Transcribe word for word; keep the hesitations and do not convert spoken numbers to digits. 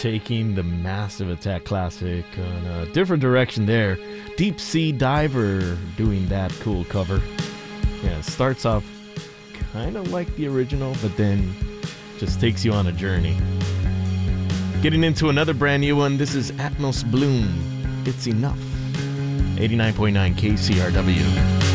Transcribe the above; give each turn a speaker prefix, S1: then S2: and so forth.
S1: taking the Massive Attack classic on a different direction there. Deep Sea Diver doing that cool cover. Yeah, it starts off kind of like the original, but then just takes you on a journey. Getting into another brand new one, this is Atmos Bloom. It's Enough. eighty-nine point nine K C R W.